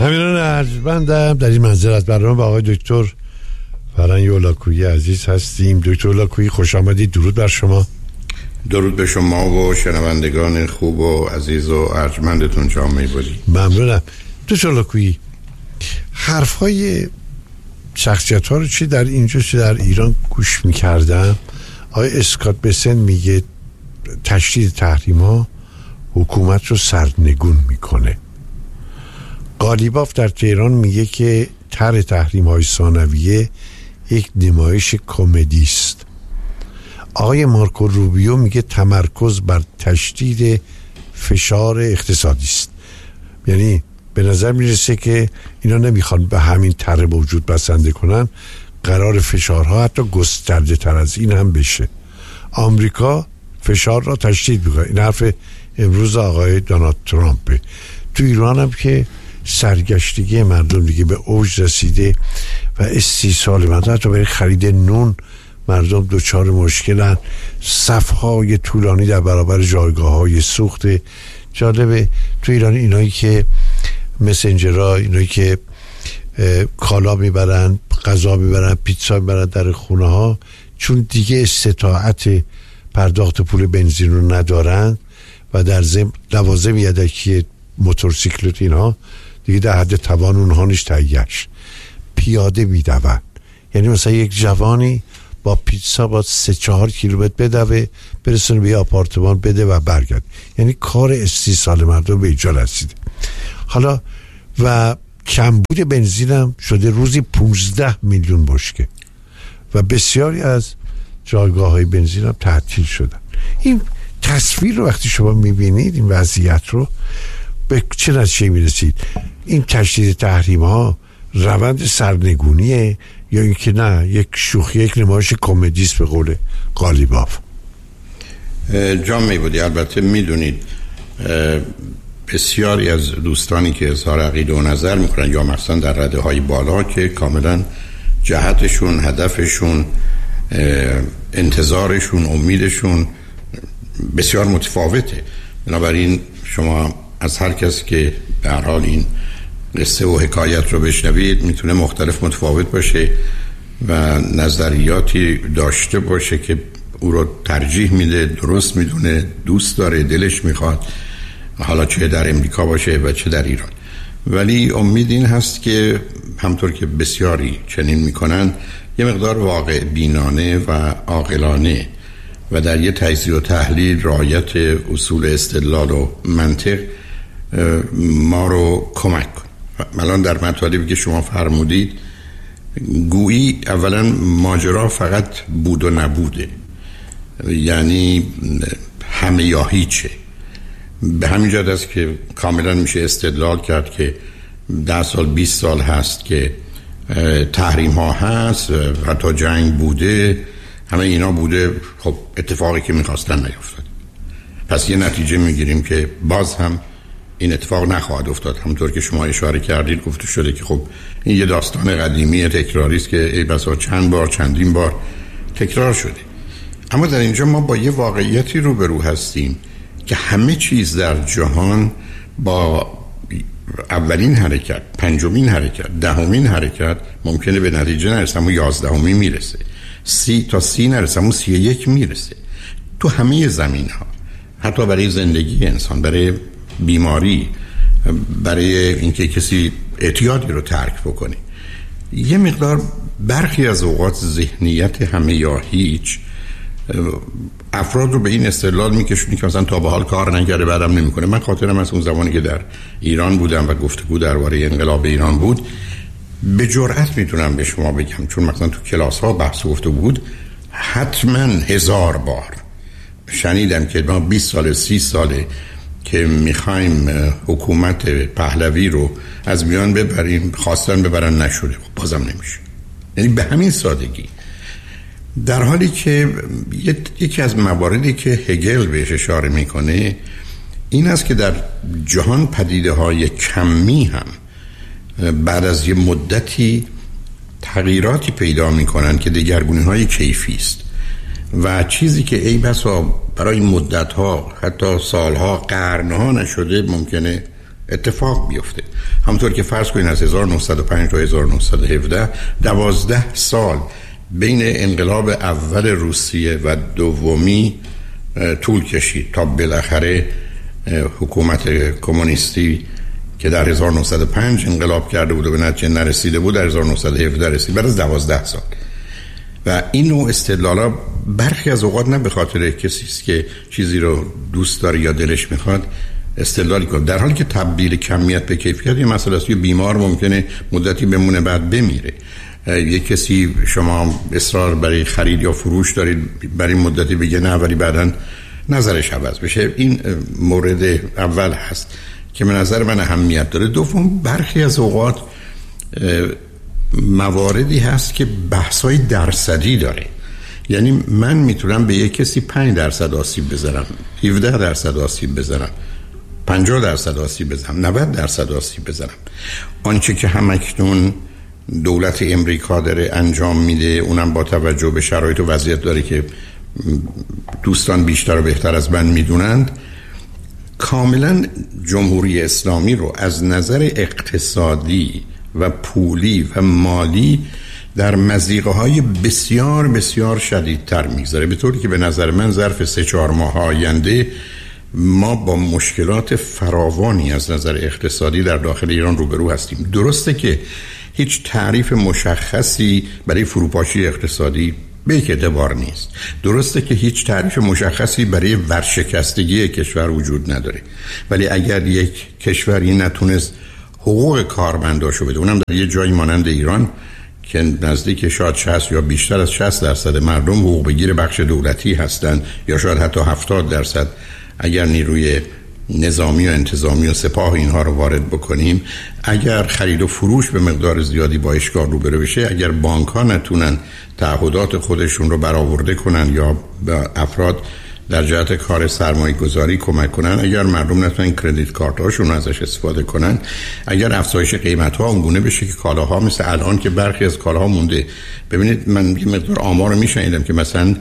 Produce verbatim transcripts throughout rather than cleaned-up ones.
همینان ارجمندم در این منزل از برنامه با آقای دکتر فرهنگ هولاکویی عزیز هستیم. دکتر هولاکویی خوش آمدید. درود بر شما. درود به شما و شنوندگان خوب و عزیز و ارجمندتون جامعه بودی. ممنونم. دکتر هولاکویی، حرفای شخصیت ها رو چی در اینجا چی در ایران گوش میکردم. آقای اسکات بسن میگه تشدید تحریم ها حکومت رو سرنگون میکنه. قالیباف در تهران میگه که طرح تحریم های ثانویه یک نمایش کمدی است. آقای مارکو روبیو میگه تمرکز بر تشدید فشار اقتصادی است. یعنی به نظر میرسه که اینا نمیخوان به همین طرح وجود بسنده کنن، قرار فشارها حتی گسترده تر از این هم بشه. آمریکا فشار را تشدید میکنه. این حرف امروز آقای دونالد ترامپه. تو ایران هم که سرگشتگی مردم دیگه به اوج رسیده و استیصال مردم، حتی برای خرید نون مردم دوچار مشکلن. صفهای طولانی در برابر جایگاه های سوخت. جالبه تو ایران اینایی که مسنجرها، اینایی که کالا میبرن، غذا میبرن، پیتزا میبرن در خونه ها، چون دیگه استطاعت پرداخت پول بنزین رو ندارن و در ضمن لوازم یدکی موتورسیکلت اینها دیگه در حد توان اونها نیست، تهیه‌اش پیاده میدون. یعنی مثلا یک جوانی با پیتزا با سه چهار کیلومتر بدوه برسونه به آپارتمان بده و برگرد. یعنی کار استیصال مردم به اینجا رسیده. حالا و کمبود بنزین هم شده روزی پانزده میلیون بشکه و بسیاری از جایگاه های بنزین هم تعطیل شدن. این تصویر رو وقتی شما میبینید، این وضعیت رو، به چه نتیجه میرسید؟ این تشدید تحریم ها روند سرنگونیه یا اینکه نه یک شوخی، یک نمایش کمدی است به قول قالیباف؟ جان میبودی البته میدونید بسیاری از دوستانی که اظهار عقیده و نظر میکنن یا مثلا در رده های بالا که کاملا جهتشون، هدفشون، انتظارشون، امیدشون بسیار متفاوته. بنابراین شما از هر کس که به هر حال این قصه و حکایت رو بشنوید میتونه مختلف متفاوت باشه و نظریاتی داشته باشه که او رو ترجیح میده، درست میدونه، دوست داره، دلش میخواد، حالا چه در امریکا باشه و چه در ایران. ولی امید این هست که همطور که بسیاری چنین میکنن یه مقدار واقع بینانه و عاقلانه و در یه تجزیه و تحلیل رعایت اصول استدلال و منطق ما رو کمک کن. الان در مطالبی که شما فرمودید گویی اولا ماجرا فقط بود و نبوده، یعنی همه یا هیچه. به همین جهت است که کاملا میشه استدلال کرد که ده سال بیست سال هست که تحریم ها هست، حتی جنگ بوده، همه اینا بوده، خب اتفاقی که میخواستن نیفتاد. پس یه نتیجه میگیریم که باز هم این اتفاق نخواهد افتاد. همونطور که شما اشاره کردید گفته شده که خب این یه داستان قدیمی تکراری است که ای بسا چند بار چندین بار تکرار شده. اما در اینجا ما با یه واقعیتی روبرو هستیم که همه چیز در جهان با اولین حرکت، پنجمین حرکت، دهمین حرکت ممکنه به نتیجه نرسه، اما یازدهمی میرسه، سی تا سی نرسه، اما سی یک میرسه. تو همه زمین ها، حتی برای زندگی انسان، برای بیماری، برای اینکه کسی اعتیادی رو ترک بکنه، یه مقدار برخی از اوقات ذهنیت همه یا هیچ افراد رو به این استدلال میکشونی که مثلا تا به حال کار نکرده بعدم نمیکنه. من خاطرم از اون زمانی که در ایران بودم و گفتگو درباره انقلاب ایران بود، به جرئت میتونم به شما بگم، چون مثلا تو کلاس ها بحث گفتگو بود، حتما هزار بار شنیدم که ما بیست سال سی ساله که میخوایم حکومت پهلوی رو از میان ببریم، خواستن ببرن نشده، خب بازم نمیشه. یعنی به همین سادگی. در حالی که یکی از مواردی که هگل بهش اشاره میکنه این است که در جهان پدیده های کمی هم بعد از یه مدتی تغییراتی پیدا میکنن که دگرگونی های کیفی است و چیزی که ای بسا برای مدت ها، حتی سالها، قرنها نشده ممکنه اتفاق بیفته. همونطور که فرض کنین از هزار و نهصد و پنج تا هزار و نهصد و هفده دوازده سال بین انقلاب اول روسیه و دومی طول کشید تا بالاخره حکومت کمونیستی که در هزار و نهصد و پنج انقلاب کرده بود و به نتیجه نرسیده بود در هزار و نهصد و هفده رسید، بعد از دوازده سال. و این نوع استدلالا برخی از اوقات نه به خاطر کسی است که چیزی رو دوست داره یا دلش میخواد استدلالی کنه، در حالی که تبدیل کمیت به کیفیت یه مسئله است. یه بیمار ممکنه مدتی بمونه بعد بمیره. یه کسی شما اصرار برای خرید یا فروش دارید برای مدتی بگه نه ولی بعداً نظرش عوض بشه. این مورد اول هست که به نظر من اهمیت داره. دوم، برخی از اوقات مواردی هست که بحث‌های درصدی داره. یعنی من میتونم به یک کسی پنج درصد آسیب بزنم، هفده درصد آسیب بزنم، پنجاه درصد آسیب بزنم، نود درصد آسیب بزنم. آنچه که همکنون دولت امریکا داره انجام میده، اونم با توجه به شرایط و وضعیت داره که دوستان بیشتر و بهتر از من میدونند، کاملا جمهوری اسلامی رو از نظر اقتصادی و پولی و مالی در مضیقه های بسیار بسیار شدیدتر میگذاره، به طوری که به نظر من ظرف سه چهار ماه آینده ما با مشکلات فراوانی از نظر اقتصادی در داخل ایران روبرو هستیم. درسته که هیچ تعریف مشخصی برای فروپاشی اقتصادی به یک اعتبار نیست. درسته که هیچ تعریف مشخصی برای ورشکستگی کشور وجود نداره، ولی اگر یک کشوری نتونست حقوق کارمنداشو بده، اونم در یه جایی مانند ایران که نزدیک شاید شصت یا بیشتر از شصت درصد مردم حقوق بگیر بخش دولتی هستند یا شاید حتی هفتاد درصد اگر نیروی نظامی و انتظامی و سپاه اینها رو وارد بکنیم، اگر خرید و فروش به مقدار زیادی با اشکال روبرو بشه، اگر بانک ها نتونن تعهدات خودشون رو برآورده کنن یا به افراد در جهت کار سرمایه گذاری کمک کنن، اگر مردم نتونن کردیت کارت هاشون ازش استفاده کنن، اگر افزایش قیمت ها اونگونه بشه که کالاها مثل الان که برخی از کالاها مونده. ببینید من یه مقدار آمار میشنیدم که مثلا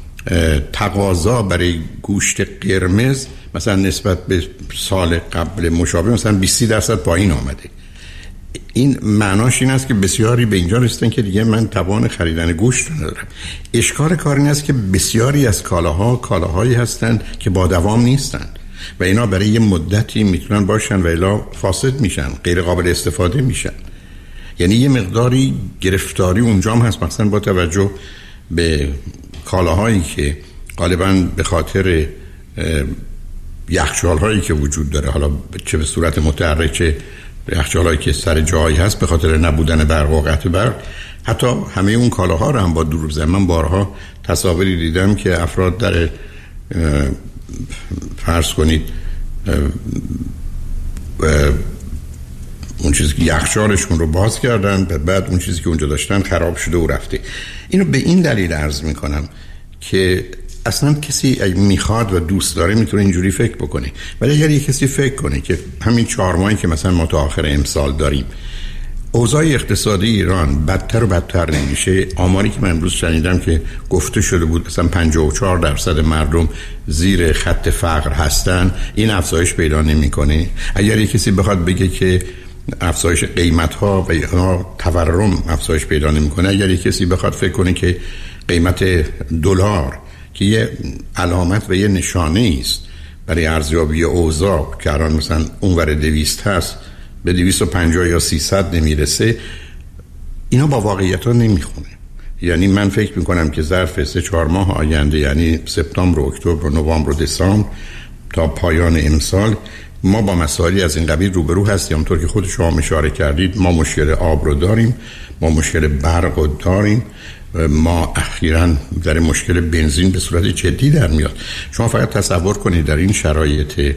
تقاضا برای گوشت قرمز مثلا نسبت به سال قبل مشابه مثلا بیست درصد پایین آمده. این معناش این است که بسیاری به اینجا رسیدن که دیگه من توان خریدن گوشت ندارم. اشکال کار این است که بسیاری از کالاها کالاهایی هستند که با دوام نیستند و اینا برای یه مدتی میتونن باشن و الا فاسد میشن، غیر قابل استفاده میشن. یعنی یه مقداری گرفتاری اونجا هم هست، مثلا با توجه به کالاهایی که غالبا به خاطر یخچال هایی که وجود داره، حالا چه به صورت متحرک چه یخچال هایی که سر جایی هست به خاطر نبودن برق و قطع برق، حتی همه اون کالاها رو هم با دور زمان بارها تصاویری دیدم که افراد در فرض کنید اون چیزی که یخچالشون رو باز کردن، بعد اون چیزی که اونجا داشتن خراب شده و رفته. اینو به این دلیل عرض میکنم که اصلا کسی اگه میخواد و دوست داره میتونه اینجوری فکر بکنه، ولی اگر یه کسی فکر کنه که همین چهار ماهی که مثلا ما تا آخر امسال داریم اوضاع اقتصادی ایران بدتر و بدتر نمیشه، آماری که من امروز شنیدم که گفته شده بود مثلا پنجاه و چهار درصد مردم زیر خط فقر هستن، این افزایش پیدا نمیکنه. اگر یه کسی بخواد بگه که افزایش قیمت ها و اینا تورم افزایش پیدا نمیکنه، اگر یه کسی بخواد فکر کنه که قیمت دلار که یه علامت و یه نشانه است برای ارزیابی اوضاع که الان مثلا اونور دویست هست به دویست و پنجاه یا سیصد نمیرسه، اینا با واقعیت ها نمیخونه. یعنی من فکر میکنم که ظرف سه چهار ماه آینده، یعنی سپتامبر و اکتبر و نوامبر و دسامبر تا پایان امسال، ما با مسائلی از این قبیل روبرو هستیم. همونطور که خود شما اشاره کردید ما مشکل آب رو داریم، ما مشکل برق رو داریم، ما اخیراً در مشکل بنزین به صورت جدی در میاد. شما فقط تصور کنید در این شرایط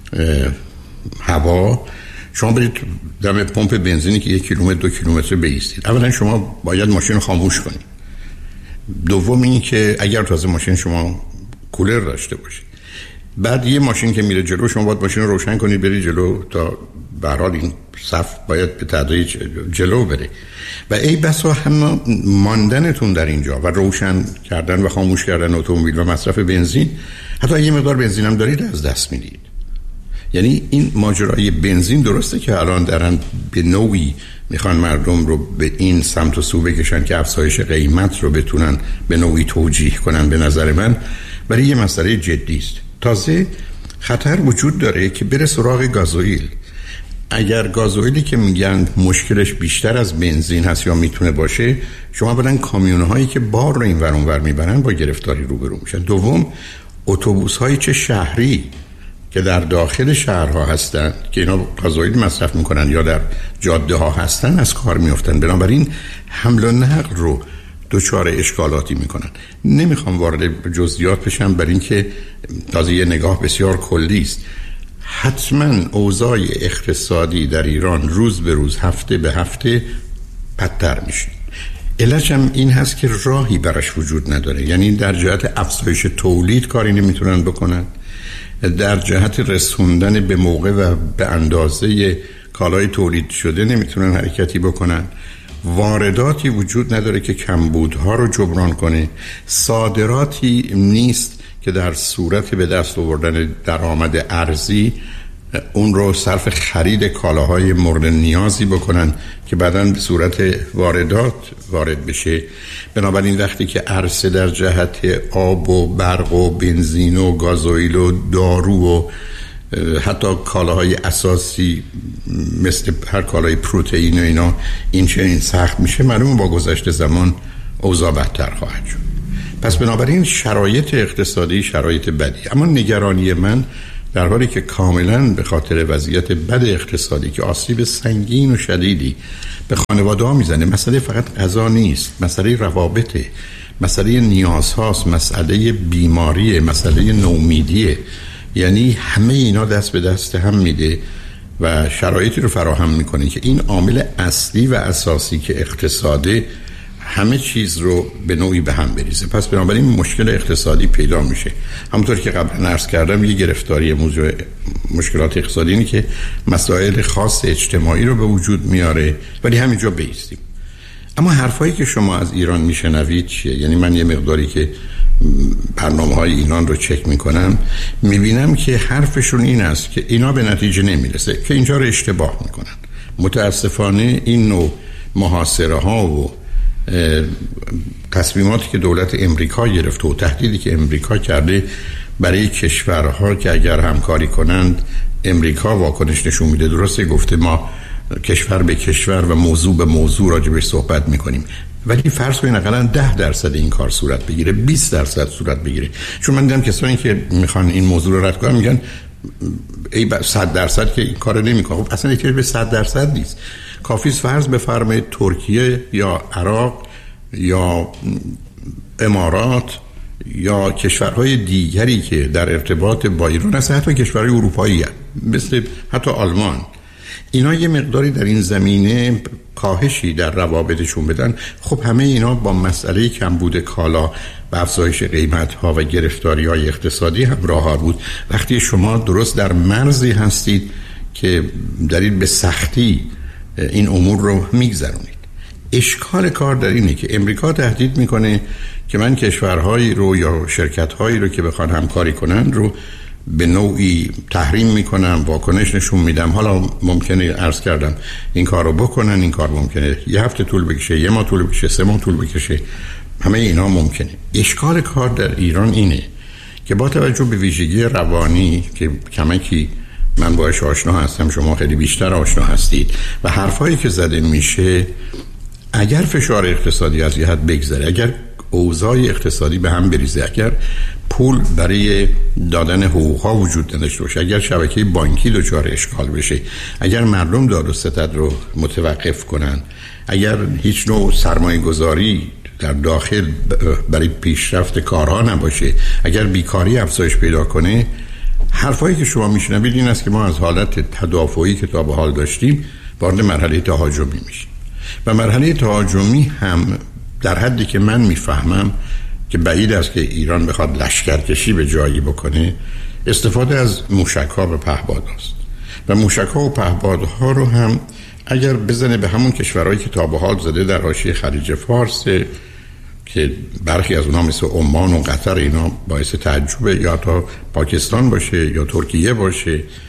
هوا شما برید دم پمپ بنزینی که یک کیلومتر دو کیلومتر بایستید، اولا شما باید ماشین رو خاموش کنید. دوم این که اگر تازه ماشین شما کولر داشته باشید، بعد یه ماشین که میره جلو شما باید ماشین رو روشن کنید برید جلو تا به هر حال این صف باید به تدریج جلو بره. و ای بسا هم ماندنتون در اینجا و روشن کردن و خاموش کردن اتومبیل و مصرف بنزین، حتی یه مقدار بنزین هم دارید از دست میدید. یعنی این ماجرای بنزین درسته که الان دارن به نوعی میخوان مردم رو به این سمت و سو بکشن که افزایش قیمت رو بتونن به نوعی توجیه کنن، به نظر من برای یه مسئله جدی است. تازه خطر وجود داره که بره سراغ گازوئیل. اگر گازوئیلی که میگن مشکلش بیشتر از بنزین هست یا میتونه باشه، شما بدن کامیون‌هایی که بار رو این ور اون ور میبرن با گرفتاری روبرو میشن. دوم، اتوبوس‌های چه شهری که در داخل شهرها هستن که اینا گازوئیل مصرف میکنن یا در جاده ها هستن از کار میافتن. بنابراین حمل و نقل رو دچار اشکالاتی میکنن. نمیخوام وارد جزئیات بشم برای اینکه تازه یه نگاه بسیار کلی است. حتما اوضاع اقتصادی در ایران روز به روز، هفته به هفته بدتر میشه. علتش هم این هست که راهی براش وجود نداره. یعنی در جهت افزایش تولید کاری نمیتونن بکنن، در جهت رسوندن به موقع و به اندازه کالای تولید شده نمیتونن حرکتی بکنن، وارداتی وجود نداره که کمبودها رو جبران کنه، صادراتی نیست که در صورت به دست آوردن درآمد ارزی اون رو صرف خرید کالاهای مورد نیازی بکنن که بعداً به صورت واردات وارد بشه. بنابراین وقتی که عرصه در جهت آب و برق و بنزین و گازوئیل و دارو و حتی کالاهای اساسی مثل هر کالای پروتئین و اینا این چنین سخت میشه، معلومه با گذشت زمان اوضاع بدتر خواهد شد. پس بنابراین شرایط اقتصادی شرایط بدی، اما نگرانی من در حالی که کاملا به خاطر وضعیت بد اقتصادی که آسیب سنگین و شدیدی به خانواده ها میزنه. مسئله فقط غذا نیست، مسئله روابطه، مسئله نیازهاست، مسئله بیماریه، مسئله نومیدیه. یعنی همه اینا دست به دست هم میده و شرایطی رو فراهم میکنه که این عامل اصلی و اساسی که اقتصاده همه چیز رو به نوعی به هم بریزه. پس بنابراین مشکل اقتصادی پیدا میشه. همونطور که قبلا عرض کردم یه گرفتاری موضوع مشکلات اقتصادی اینه که مسائل خاص اجتماعی رو به وجود میاره، ولی همینجا بیستیم. اما حرفایی که شما از ایران میشنوید چیه؟ یعنی من یه مقداری که برنامه های ایران رو چک میکنم میبینم که حرفشون این است که اینا به نتیجه نمیرسه، که اینجا رو اشتباه میکنن. متاسفانه این نوع محاصره ها و تصمیماتی که دولت امریکا گرفته و تهدیدی که امریکا کرده برای کشورها که اگر همکاری کنند امریکا واکنش نشون میده. درسته گفته ما کشور به کشور و موضوع به موضوع راجبش صحبت میکنیم، ولی فرض کنید حداقل ده درصد این کار صورت بگیره، بیست درصد صورت بگیره. چون من دیدم کسایی که میخوان این موضوع رو رد کنن میگن ای صد درصد که این کارو نمیکنه. خب اصلا احتیاج به صد درصد نیست. کافی است فرض بفرمایید ترکیه یا عراق یا امارات یا کشورهای دیگری که در ارتباط با ایران هستن، حتی کشورهای اروپایی هستن مثل حتی آلمان، اینا یه مقداری در این زمینه کاهشی در روابطشون بدن. خب همه اینا با مسئله کمبود کالا و افزایش قیمت‌ها و گرفتاری‌های اقتصادی همراه بود. وقتی شما درست در مرزی هستید که دارید به سختی این امور رو میگذرونید. اشکال کار در اینه که امریکا تهدید میکنه که من کشورهایی رو یا شرکت‌هایی رو که بخوان همکاری کنن رو به نوعی تحریم میکنم، واکنش نشون میدم. حالا ممکنه عرض کردم این کار رو بکنن، این کار ممکنه یه هفته طول بکشه، یه ماه طول بکشه، سه ماه طول بکشه، همه اینا ممکنه. اشکال کار در ایران اینه که با توجه به ویژگی روانی که کمکی من باهاش آشنا هستم، شما خیلی بیشتر آشنا هستید، و حرفایی که زده میشه، اگر فشار اقتصادی از یه حد بگذره، اگر اوضاع اقتصادی به هم بریزه، اگر پول برای دادن حقوقها وجود نداشته باشه، اگر شبکه بانکی دچار اشکال بشه، اگر مردم داد و ستد رو متوقف کنن، اگر هیچ نوع سرمایه گذاری در داخل برای پیشرفت کارها نباشه، اگر بیکاری افزایش پیدا کنه، حرفایی که شما میشنوید این است که ما از حالت تدافعی که تا به حال داشتیم وارد مرحله تهاجمی میشیم. و مرحله تهاجمی هم در حدی که من میفهمم که بعید است که ایران بخواد لشکرکشی به جایی بکنه، استفاده از موشک‌ها و پهپادهاست. و موشک‌ها و پهپادها رو هم اگر بزنه به همون کشورهایی که تا به حال زده در حاشیه خلیج فارس که برخی از اونها مثل عمان و قطر اینا باعث تعجب، یا تا پاکستان باشه یا ترکیه باشه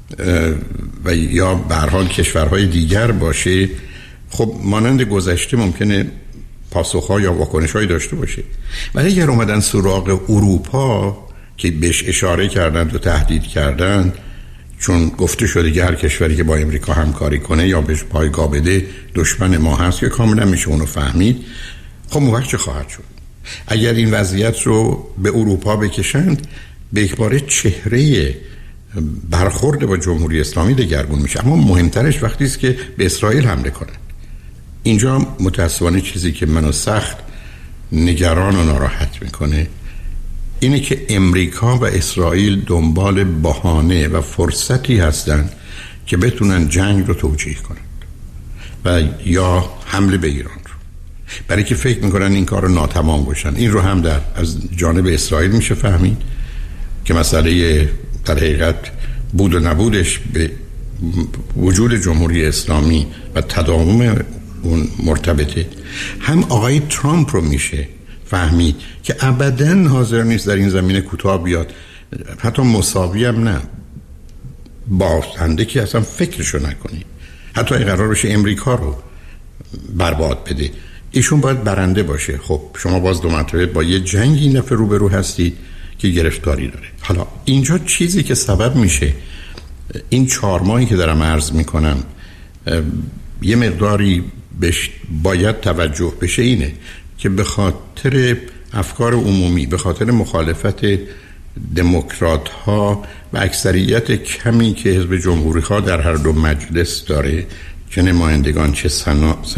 و یا به هر حال کشورهای دیگر باشه، خب مانند گذشته ممکنه پاسخ‌ها یا واکنش‌هایی داشته باشه. ولی اگر اومدن سراغ اروپا که بهش اشاره کردند و تهدید کردند، چون گفته شده که هر کشوری که با امریکا همکاری کنه یا بهش پایگاه بده دشمن ما هست، یا کاملا میشه اونو فهمید، خب اون وقت چه خواهد شد؟ اگر این وضعیت رو به اروپا بکشند، به اکباره چهره برخورد با جمهوری اسلامی دگرگون میشه. اما مهمترش وقتی است که به اسرائیل حمله کنند. اینجا متاسفانه چیزی که منو سخت نگران و ناراحت میکنه اینه که امریکا و اسرائیل دنبال بهانه و فرصتی هستند که بتونن جنگ رو توجیه کنند و یا حمله به ایران رو، برای که فکر میکنن این کار رو ناتمام باشن. این رو هم در از جانب اسرائیل میشه فهمید که مسئله در حقیقت بود و نبودش به وجود جمهوری اسلامی و تداوم اون مرتبطه. هم آقای ترامپ رو میشه فهمید که ابداً حاضر نیست در این زمینه کوتاه بیاد، حتی مساوی هم نه، بازنده که اصلا فکرشو نکنی، حتی اگه قرار بشه امریکا رو برباد بده، ایشون باید برنده باشه. خب شما باز دو مرتبه با یه جنگی این دفعه روبرو هستید که گرفتاری داره. حالا اینجا چیزی که سبب میشه این چهار ماهی که دارم عرض میکنم یه مقداری بهش باید توجه بشه اینه که به خاطر افکار عمومی، به خاطر مخالفت دموکرات ها و اکثریت کمی که حزب جمهوری ها در هر دو مجلس داره، چه نمایندگان چه سنا